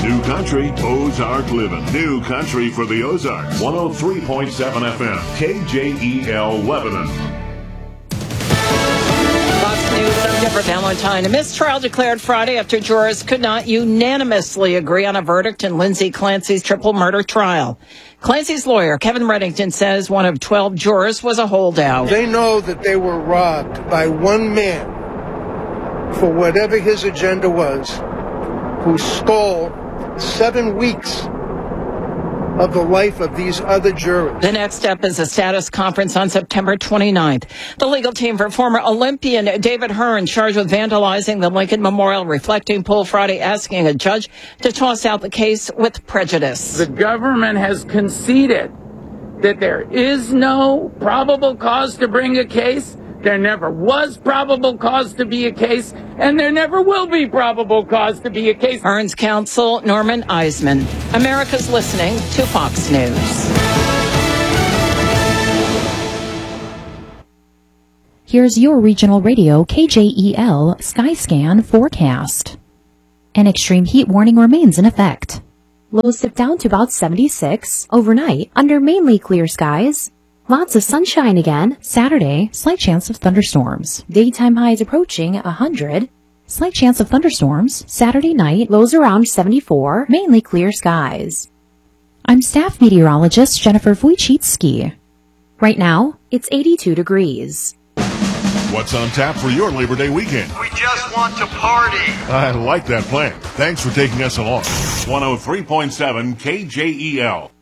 New Country, Ozark Living. New Country for the Ozarks. 103.7 FM, KJEL Lebanon. Fox News, I'm Deborah Valentine. A mistrial declared Friday after jurors could not unanimously agree on a verdict in Lindsay Clancy's triple murder trial. Clancy's lawyer, Kevin Reddington, says one of 12 jurors was a holdout. They know that they were robbed by one man for whatever his agenda was, who stole 7 weeks of the life of these other jurors. The next step is a status conference on September 29th. The legal team for former Olympian David Hearn, charged with vandalizing the Lincoln Memorial Reflecting Pool Friday, asking a judge to toss out the case with prejudice. The government has conceded that there is no probable cause to bring a case. There never was probable cause to be a case, and there never will be probable cause to be a case. Hearn's counsel, Norman Eisman. America's listening to Fox News. Here's your regional radio KJEL Skyscan forecast. An extreme heat warning remains in effect. Lows dip down to about 76 overnight under mainly clear skies. Lots of sunshine again. Saturday, slight chance of thunderstorms. Daytime highs approaching 100. Slight chance of thunderstorms. Saturday night, lows around 74. Mainly clear skies. I'm staff meteorologist Jennifer Wojcicki. Right now, it's 82 degrees. What's on tap for your Labor Day weekend? We just want to party. I like that plan. Thanks for taking us along. 103.7 KJEL.